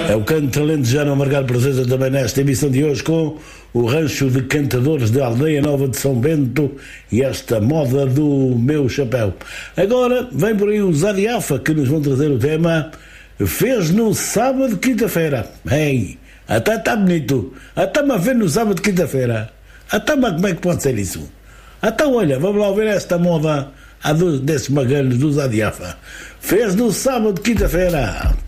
É o canto alentejano a marcar presença também nesta emissão de hoje com o Rancho de Cantadores da Aldeia Nova de São Bento e esta moda do meu chapéu. Agora vem por aí o Zadiafa que nos vão trazer o tema Fez no sábado, quinta-feira. Ei, até está bonito. Até-me a ver no sábado, quinta-feira. Até-me como é que pode ser isso? Então olha, vamos lá ver esta moda desses magalhos do Zadiafa. Fez no sábado, quinta-feira.